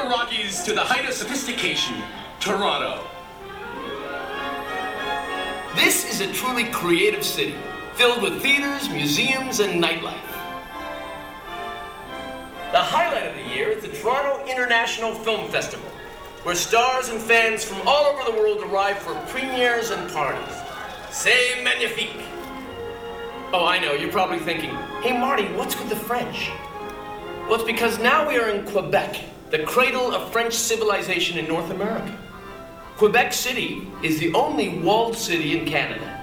Rockies to the height of sophistication, Toronto. This is a truly creative city, filled with theaters, museums, and nightlife. The highlight of the year is the Toronto International Film Festival, where stars and fans from all over the world arrive for premieres and parties. C'est magnifique! Oh, I know, you're probably thinking, hey Marty, what's with the French? Well, it's because now we are in Quebec, the cradle of French civilization in North America. Quebec City is the only walled city in Canada.